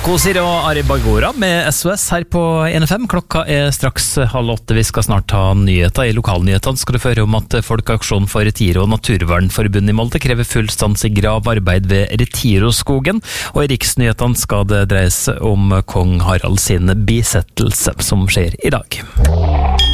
Paco Sir og Ari Bagora med SOS her på NFM. Klokka straks 7:30. Vi skal snart ta nyheter. I lokalnyhetene skal du føre om at Folkeaksjon for Retiro og Naturvernforbundet i Molde krever full stans i gravarbeid ved Retiroskogen. Og i riksnyhetene skal det dreie seg om kong Harald sin bisettelse, som skjer i dag.